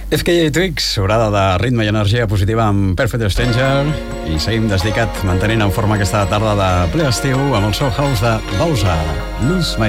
FKJ Twigs, sobrada de ritme i energia positiva amb Perfect Stranger, i seguim desdicat mantenint en forma aquesta tarda de ple estiu amb el Soul House de Bausa, Lose My